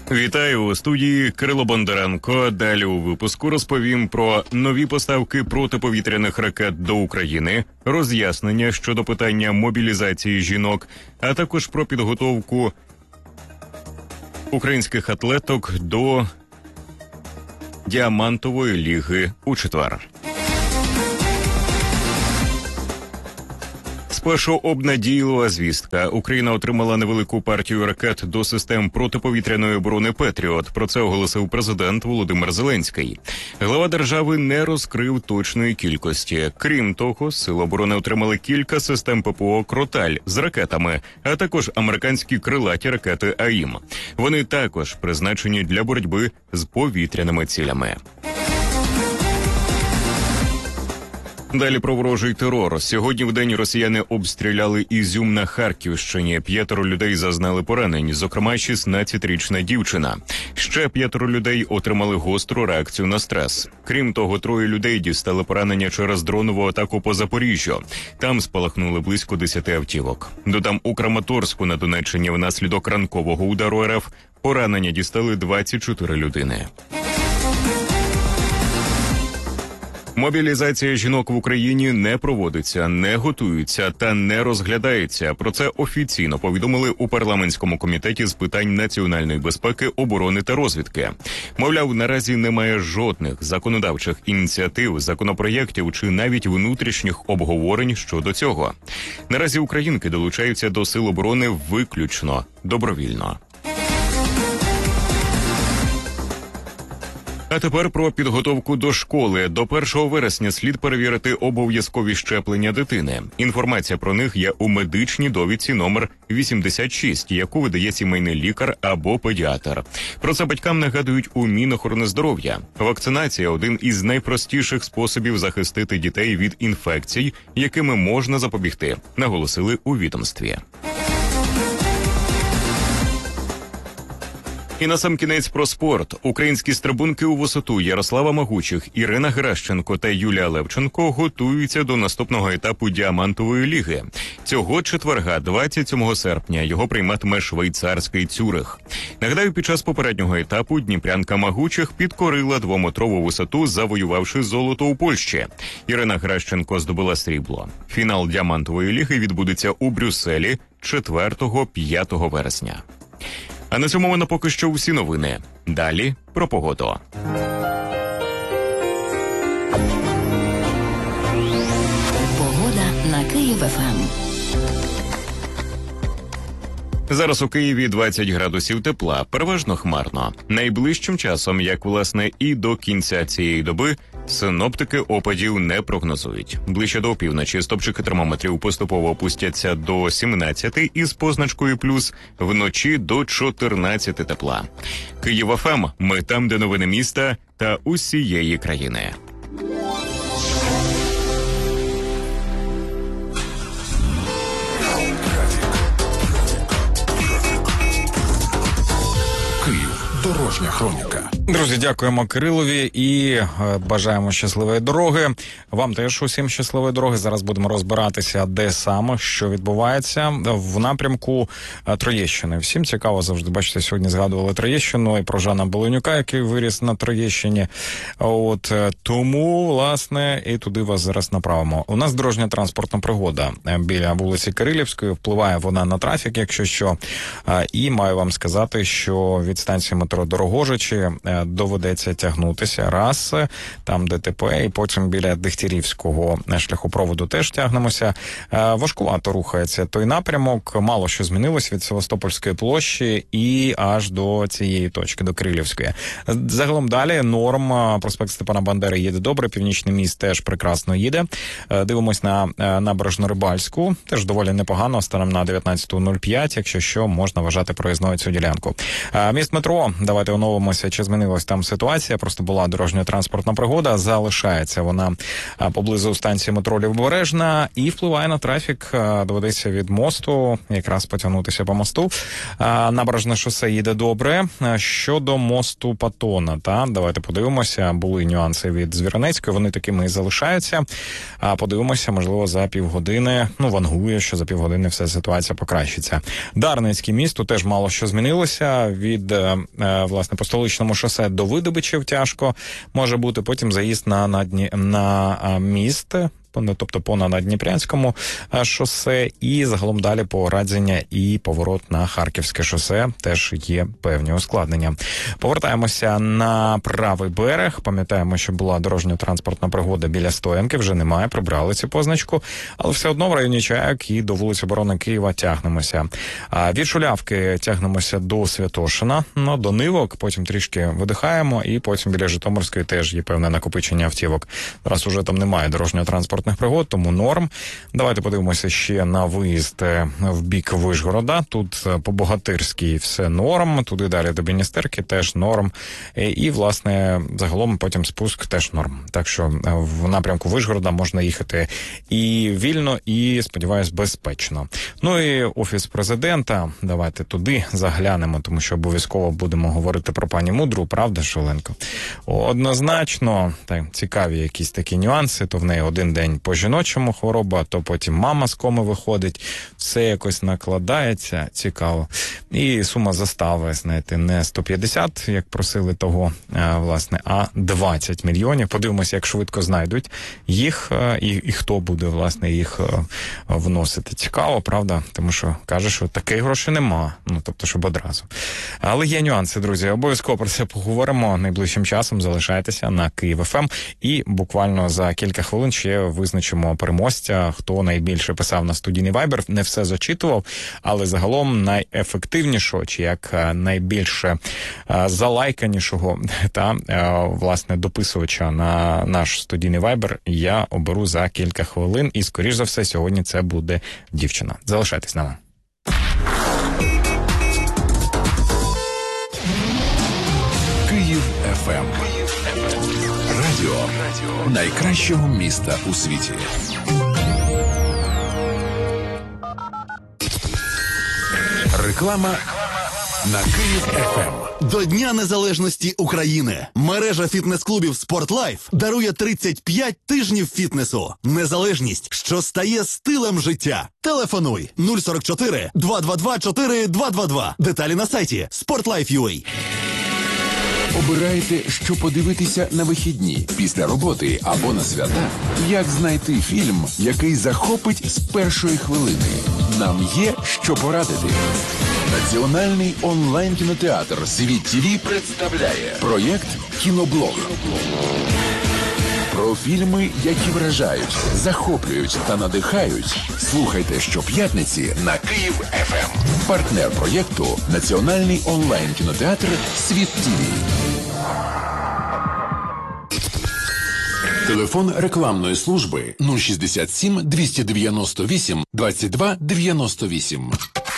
Вітаю у студії Кирило Бондаренко. Далі у випуску розповім про нові поставки протиповітряних ракет до України, роз'яснення щодо питання мобілізації жінок, а також про підготовку українських атлеток до Діамантової ліги у четвер. Спершу обнадійлива звістка. Україна отримала невелику партію ракет до систем протиповітряної оборони «Петріот». Про це оголосив президент Володимир Зеленський. Глава держави не розкрив точної кількості. Крім того, Сили оборони отримали кілька систем ППО «Кроталь» з ракетами, а також американські крилаті ракети «АІМ». Вони також призначені для боротьби з повітряними цілями. Далі про ворожий терор. Сьогодні вдень росіяни обстріляли Ізюм на Харківщині. 5 людей зазнали поранень, зокрема 16-річна дівчина. Ще 5 людей отримали гостру реакцію на стрес. Крім того, 3 людей дістали поранення через дронову атаку по Запоріжжю. Там спалахнули близько 10 автівок. Додам, у Краматорську на Донеччині внаслідок ранкового удару РФ поранення дістали 24 людини. Мобілізація жінок в Україні не проводиться, не готується та не розглядається. Про це офіційно повідомили у парламентському комітеті з питань національної безпеки, оборони та розвідки. Мовляв, наразі немає жодних законодавчих ініціатив, законопроєктів чи навіть внутрішніх обговорень щодо цього. Наразі українки долучаються до Сил оборони виключно добровільно. А тепер про підготовку до школи. До 1 вересня слід перевірити обов'язкові щеплення дитини. Інформація про них є у медичній довідці номер 86, яку видає сімейний лікар або педіатр. Про це батькам нагадують у Мінохорони Вакцинація – один із найпростіших способів захистити дітей від інфекцій, якими можна запобігти, наголосили у відомстві. І насамкінець про спорт. Українські стрибунки у висоту Ярослава Магучих, Ірина Геращенко та Юлія Левченко готуються до наступного етапу Діамантової ліги. Цього четверга, 27 серпня, його прийматиме швейцарський Цюрих. Нагадаю, під час попереднього етапу дніпрянка Магучих підкорила 2-метрову висоту, завоювавши золото у Польщі. Ірина Геращенко здобула срібло. Фінал Діамантової ліги відбудеться у Брюсселі 4-5 вересня. А на цьому поки що всі новини. Далі про погоду. Погода на Київ-ФМ. Зараз у Києві 20 градусів тепла, переважно хмарно. Найближчим часом, як власне і до кінця цієї доби, синоптики опадів не прогнозують. Ближче до опівночі стопчики термометрів поступово опустяться до 17 із позначкою плюс, вночі до 14 тепла. Київ-ФМ. Ми там, де новини міста та усієї країни. Дорожня хроніка. Друзі, дякуємо Кирилові і бажаємо щасливої дороги. Вам теж усім щасливої дороги. Зараз будемо розбиратися, де саме, що відбувається в напрямку Троєщини. Всім цікаво завжди. Бачите, сьогодні згадували Троєщину і про Жана Беленюка, який виріс на Троєщині. Тому, власне, і туди вас зараз направимо. У нас дорожня транспортна пригода біля вулиці Кирилівської. Впливає вона на трафік, якщо що. І маю вам сказати, що від станції метро Дорогожичі доведеться тягнутися. Раз, там ДТП, і потім біля Дегтярівського шляхопроводу теж тягнемося. Важкувато рухається той напрямок. Мало що змінилось від Севастопольської площі і аж до цієї точки, до Кирилівської. Загалом далі норм. Проспект Степана Бандери їде добре. Північний міст теж прекрасно їде. Дивимось на Набережно-Рибальську. Теж доволі непогано. Станом на 19.05. Якщо що, можна вважати проїзною цю ділянку. Міст метро. Давайте оновимося, чи змінився змінилась там ситуація, просто була дорожньо-транспортна пригода, залишається вона поблизу станції метро Лівобережна і впливає на трафік, доведеться від мосту якраз потягнутися по мосту. Набережне шосе їде добре. Щодо мосту Патона, давайте подивимося, були нюанси від Звіринецької, вони такими і залишаються. Подивимося, можливо, за півгодини, вангую, що за півгодини вся ситуація покращиться. Дарницький міст, тут теж мало що змінилося, від, власне, по Столичному шосе до Видобичів тяжко може бути, потім заїзд на міст, тобто по Наддніпрянському шосе, і загалом далі по Радзиня і поворот на Харківське шосе теж є певні ускладнення. Повертаємося на правий берег. Пам'ятаємо, що була дорожньо-транспортна пригода біля Стоянки, вже немає, прибрали цю позначку, але все одно в районі Чайок і до вулиці Оборони Києва тягнемося. Від Шулявки тягнемося до Святошина, до Нивок, потім трішки видихаємо, і потім біля Житомирської теж є певне накопичення автівок. Зараз уже там немає дорожньо-транспортних пригод, тому норм. Давайте подивимося ще на виїзд в бік Вишгорода. Тут по Богатирській все норм, туди далі до Беністерки теж норм. І, власне, загалом потім спуск теж норм. Так що в напрямку Вишгорода можна їхати і вільно, і, сподіваюсь, безпечно. Ну і Офіс Президента. Давайте туди заглянемо, тому що обов'язково будемо говорити про пані Мудру, правда, Шоленко? Однозначно, так, цікаві якісь такі нюанси, то в неї один день по-жіночому хвороба, то потім мама з коми виходить, все якось накладається, цікаво. І сума застави, знаєте, не 150, як просили того, власне, а 20 мільйонів. Подивимося, як швидко знайдуть їх, і хто буде, власне, їх вносити. Цікаво, правда? Тому що каже, що таких грошей нема, тобто, щоб одразу. Але є нюанси, друзі, обов'язково про це поговоримо найближчим часом, залишайтеся на Київ ФМ, і буквально за кілька хвилин ще визначимо переможця, хто найбільше писав на студійний Вайбер. Не все зачитував, але загалом найефективнішого, чи як найбільше залайканішого власне, дописувача на наш студійний Вайбер я оберу за кілька хвилин. І, скоріш за все, сьогодні це буде дівчина. Залишайтесь з нами. Київ ФМ. Радіо найкращого міста у світі. Реклама на Київ ФМ. До Дня Незалежності України мережа фітнес-клубів «Спортлайф» дарує 35 тижнів фітнесу. Незалежність, що стає стилем життя. Телефонуй 044 222 4222. Деталі на сайті sportlife.ua. Обираєте, що подивитися на вихідні, після роботи або на свята? Як знайти фільм, який захопить з першої хвилини? Нам є що порадити. Національний онлайн-кінотеатр «Світ ТВ» представляє проєкт «Кіноблог». Про фільми, які вражають, захоплюють та надихають. Слухайте щоп'ятниці на Київ ФМ. Партнер проєкту – Національний онлайн-кінотеатр «Світ ТВ». Телефон рекламної служби 067 298 22 98.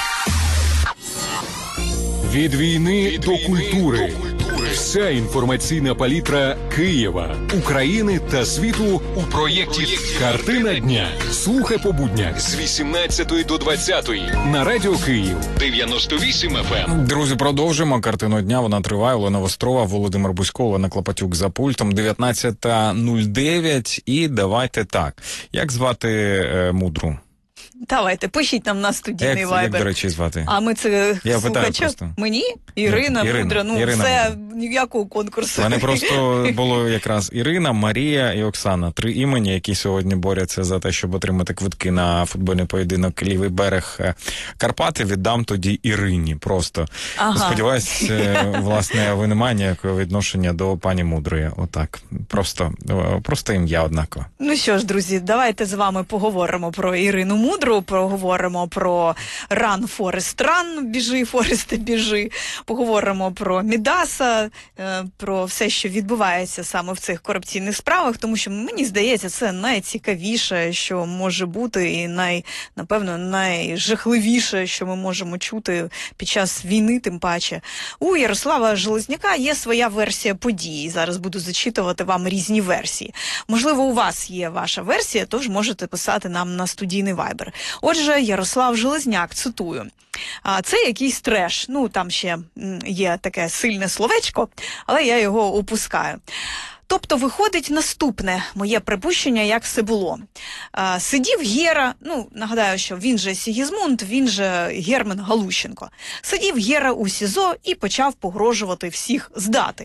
Від війни до культури. Вся інформаційна палітра Києва, України та світу у проєкті «Картина дня». Слухай по буднях з 18 до 20 на Радіо Київ 98 FM. Друзі, продовжуємо. Картину дня, вона триває. Олена Вострова, Володимир Бусько, Олена Клопотюк за пультом. 19:09. І давайте так. Як звати Мудру? Давайте, пишіть нам на студійний Як, Вайбер. до речі, звати? А ми це слухача. Мені? Ірина Мудра. Ірина Це Мудра. ніякого конкурсу. У мене просто було якраз Ірина, Марія і Оксана. 3 імені, які сьогодні борються за те, щоб отримати квитки на футбольний поєдинок «Лівий берег Карпати». Віддам тоді Ірині просто. Ага. Сподіваюсь, власне, ви не маєте ніякого відношення до пані Мудрої. Отак. Просто ім'я однакове. Ну що ж, друзі, давайте з вами поговоримо про Ірину Мудру. ефіру. Поговоримо про Run, Forest, Run, біжи, Форест, біжи. Поговоримо про Мідаса, про все, що відбувається саме в цих корупційних справах, тому що, мені здається, це найцікавіше, що може бути, і напевно, найжахливіше, що ми можемо чути під час війни, тим паче. У Ярослава Железняка є своя версія подій. Зараз буду зачитувати вам різні версії. Можливо, у вас є ваша версія, тож можете писати нам на студійний вайбер. Отже, Ярослав Железняк, цитую. Це якийсь треш. Там ще є таке сильне словечко, але я його опускаю. Тобто виходить наступне моє припущення, як все було. Сидів Гера, нагадаю, що він же Сігізмунд, він же Герман Галущенко. Сидів Гера у СІЗО і почав погрожувати всіх здати.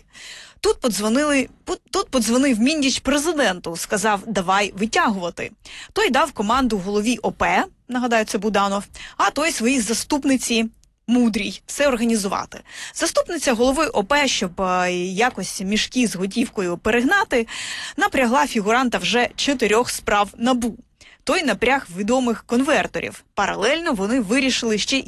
Тут подзвонив Міндіч президенту, сказав, давай витягувати. Той дав команду голові ОП, нагадаю, це Буданов, а той своїй заступниці Мудрій все організувати. Заступниця голови ОП, щоб якось мішки з готівкою перегнати, напрягла фігуранта вже 4 справ НАБУ. Той напряг відомих конверторів. Паралельно вони вирішили ще